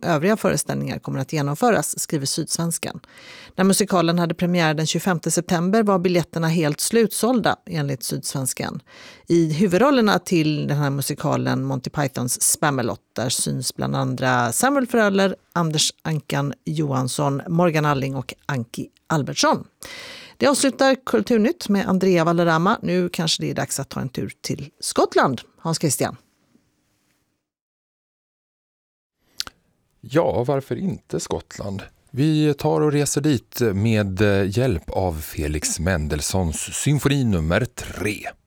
övriga föreställningar kommer att genomföras, skriver Sydsvenskan. När musikalen hade premiär den 25 september var biljetterna helt slutsålda, enligt Sydsvenskan. I huvudrollerna till den här musikalen Monty Pythons Spamalot, där syns bland andra Samuel Fröler, Anders Ankan Johansson, Morgan Alling och Anki Albertsson. Det avslutar Kulturnytt med Andrea Valderrama. Nu kanske det är dags att ta en tur till Skottland. Hans Christian. Ja, varför inte Skottland? Vi tar och reser dit med hjälp av Felix Mendelssohns symfoni nummer 3.